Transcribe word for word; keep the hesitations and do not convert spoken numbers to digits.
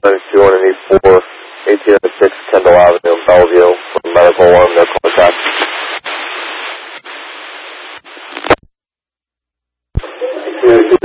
two eight four, eighteen oh six Kendall Avenue, Bellevue, for medical alarm, no contact. Yeah,